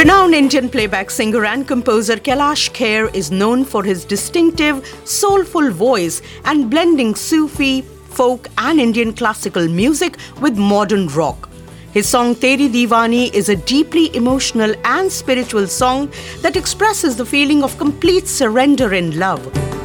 Renowned Indian playback singer and composer Kailash Kher is known for his distinctive, soulful voice and blending Sufi, folk and Indian classical music with modern rock. His song Teri Deewani is a deeply emotional and spiritual song that expresses the feeling of complete surrender in love.